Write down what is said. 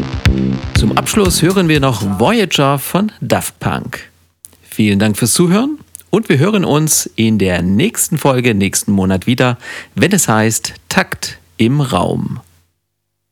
Zum Abschluss hören wir noch Voyager von Daft Punk. Vielen Dank fürs Zuhören und wir hören uns in der nächsten Folge nächsten Monat wieder, wenn es heißt Takt im Raum.